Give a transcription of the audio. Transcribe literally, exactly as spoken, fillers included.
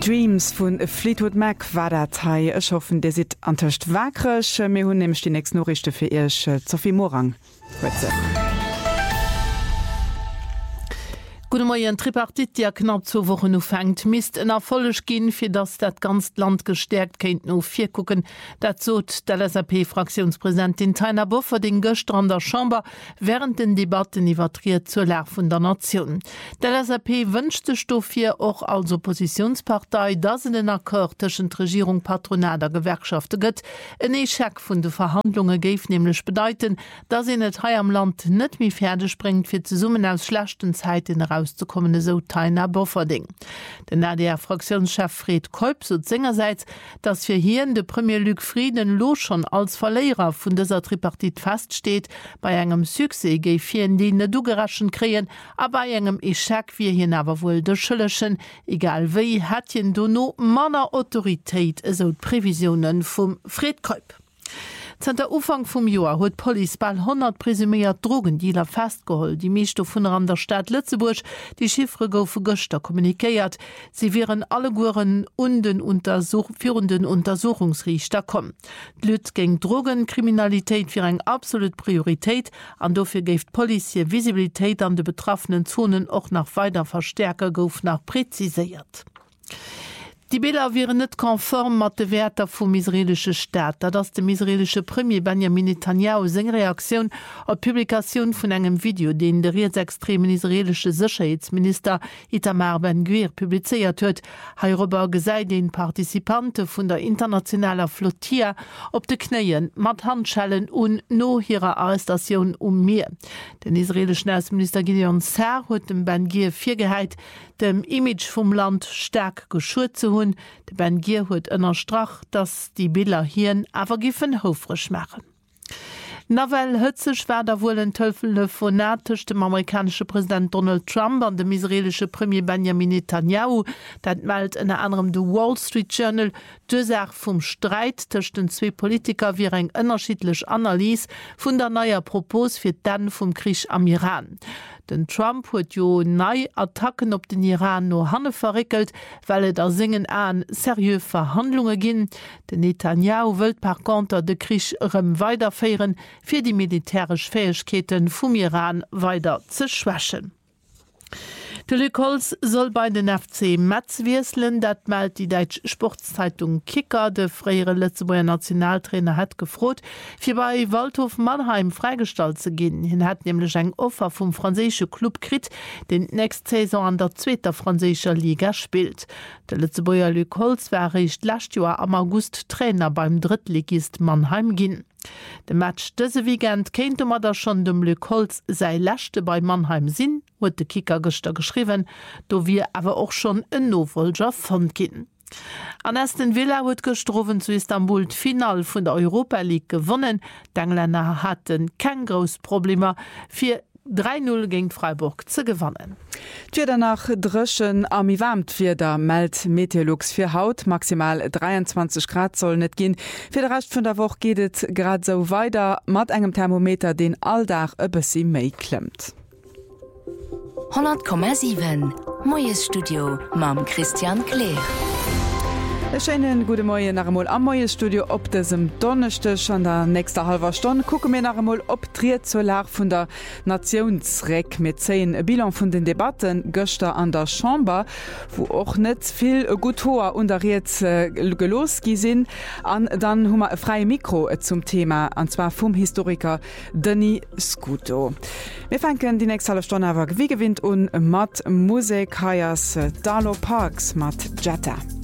Dreams vun Fleetwood Mac war dat hei ech hoffen, dé si ancht wakrech mé hunn nemch die nächst Norrichte fir Ech Sophie Morang. Heute. Gute Morgen, Tripartit, die knapp zwei Wochen nu fängt, misst en erfollech gin, fir dass dat ganz Land gestärkt kennt no vier gucken. Dat zot der S A P-Fraktionspräsidentin Taina Bofferding gestern an der Chamber während den Debatten iwwatriert zur Lehre vun der Nation. Der S A P wünschte Stoffier auch als Oppositionspartei, dass in den Akkord zwischen Regierung, Patronat der Gewerkschaften gëtt. En Echeck vun de Verhandlungen geif nämlich bedeuten, dass in net Hai am Land net mi Pferde springt, fir zu summen aus schlechten Zeiten rauszukommen, so Taina Bofferding. Den A D R-Fraktionschef Fred Kolb so seinerseits, dass für hier de Premier Luc Frieden lo schon als Verlierer vun dieser Tripartit feststeht, bei engem Succès geifien die ne dugeraschen kreen, aber bei engem Echeck wie hin aber wohl de schëllechen, egal wie hat jen du no manner Autorität, so Prävisionen vom Fred Kolb. Zent der Ufang vum Joar huet Police bald hundert presümiert Drogendealer festgeholt. Die meeschte vun an der Stadt Lützeburg, die Chiffre goufe Göster kommunikéiert. Sie wären alle Guren unden Untersuch führenden Untersuchungsrichter kommen. Lüt gegen Drogenkriminalität fir eng absolut Priorität, an dofir geft Police Visibilität an de betroffenen Zonen auch nach weiter Verstärker gouf nach präzisiert. Die Bilder wären net konform mat de Werter vum israelsche Staat, da das dem israelsche Premier Benjamin Netanyahu seg Reaktion op Publikation vun engem Video, den der rechtsextremen israelsche Sicherheitsminister Itamar Ben-Gvir publizeiert huet, hierüber gesei den Partizipante vun der internationaler Flottier op de Kneien mat Handschellen und no ihrer Arrestation um mir. Den israelischen Außenminister Gideon Sa'ar huet dem Ben-Gvir virgeheit, dem Image vom Land stark geschurt zu hun. De Ben-Gvir huet ënner Strach, dass die Bilder hien awer giffen hofrisch machen. Nawel hëtzech war da wohl en Telefonat dem amerikanische Präsident Donald Trump an dem israelische Premier Benjamin Netanyahu, dat meldt in anderem de Wall Street Journal dësach vum Streit tëcht den zwei Politiker wie eng ënnerschiedlech Analyse vun der neuer Propos fir dann vum Krieg am Iran. Den Trump huet jo nei Attacken op den Iran no hanne verrikkelt, weil er da singen an serieux Verhandlungen ginn. Den Netanyahu wëlt par contre de Krieg rem weiterfeieren, fir die militärisch Fähigkeiten vum Iran weiter ze schwächen. De Luc Holz soll bei den F C Metz wieselen, dat meldt die Deutsche Sportzeitung Kicker. De freiere Lützeburger Nationaltrainer hat gefrot, fir bei Waldhof Mannheim freigestaltet zu gehen. Hin hat nämlich eng Offer vom französische Club krit, den nächst Saison an der zweiter französischer Liga spielt. Der Lützeburger Luc Holz war recht last Jahr am August Trainer beim Drittligist Mannheim gin. De Match dëse Weekend kenint man da schon dem Luc Holz sei Lächte bei Mannheim sinn, huet de Kicker gëster geschriwen, do wie awer auch schon en Novolger fand ginn. An Aston Villa huet gestrowen zu Istanbul d'Final vun der Europa League gewonnen. D'Engländer hatten kein gros Problem fir drei null gegen Freiburg zu gewannen. Tür danach drschen ami warmt fir der meldt Meteorlux fir Haut, maximal dreiundzwanzig Grad soll net gin. Fi der Rest vun der Woche gehtt grad so weiter mat engem Thermometer den alldach ëbesi méi klemmt. hundert Komma sieben Moes Studio mam Christian Kleer. Scheinen gute Moie nach einmal am Moie Studio op desem Donnerstag an der nächster halber Stunde gucken wir nach einmal ob triert zur Lage von der Nationsreck mit zehn Bilan von den Debatten Göster an der Chamber, wo auch nicht viel gut hoher unterriert äh, geloski sind. An dann haben wir ein freies Mikro äh, zum Thema, und zwar vom Historiker Denis Scuto. Wir fangen die nächste halbe Stunde aber wie gewinnt und Matt Musik heißt Dalo Parks mit Jetta.